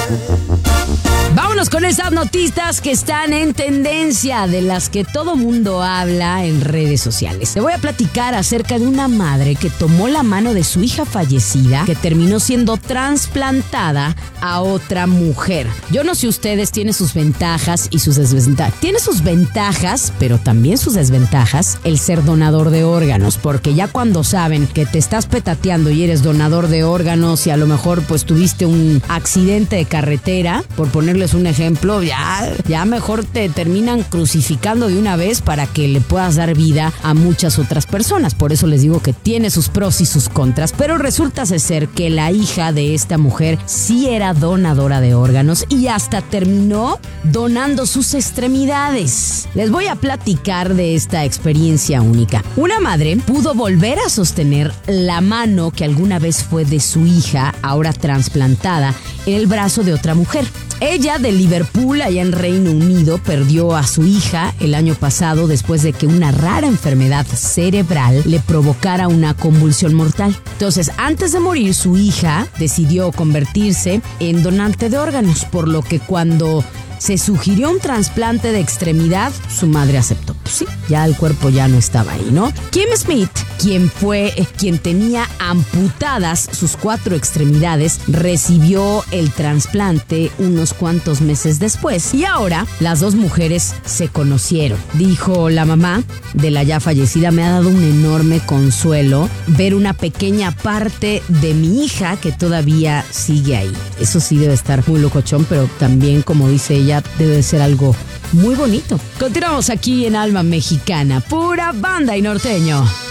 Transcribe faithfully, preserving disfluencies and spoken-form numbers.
Vámonos con esas noticias que están en tendencia, de las que todo mundo habla en redes sociales. Te voy a platicar acerca de una madre que tomó la mano de su hija fallecida, que terminó siendo trasplantada a otra mujer. Yo no sé ustedes, tiene sus ventajas y sus desventajas. Tiene sus ventajas, pero también sus desventajas, el ser donador de órganos, porque ya cuando saben que te estás petateando y eres donador de órganos y a lo mejor pues tuviste un accidente de carretera, por ponerles un ejemplo, ya, ya mejor te terminan crucificando de una vez para que le puedas dar vida a muchas otras personas. Por eso les digo que tiene sus pros y sus contras, pero resulta ser que la hija de esta mujer sí era donadora de órganos y hasta terminó donando sus extremidades. Les voy a platicar de esta experiencia única. Una madre pudo volver a sostener la mano que alguna vez fue de su hija, ahora trasplantada, en el brazo de otra mujer. Ella, de Liverpool, allá en Reino Unido, perdió a su hija el año pasado después de que una rara enfermedad cerebral le provocara una convulsión mortal. Entonces, antes de morir, su hija decidió convertirse en donante de órganos, por lo que cuando se sugirió un trasplante de extremidad, su madre aceptó. Pues sí, ya el cuerpo ya no estaba ahí, ¿no? Kim Smith, quien fue quien tenía amputadas sus cuatro extremidades, recibió el trasplante unos cuantos meses después. Y ahora las dos mujeres se conocieron. Dijo la mamá de la ya fallecida: me ha dado un enorme consuelo ver una pequeña parte de mi hija que todavía sigue ahí. Eso sí debe estar muy locochón, pero también, como dice ella, debe de ser algo muy bonito. Continuamos aquí en Alma Mexicana, pura banda y norteño.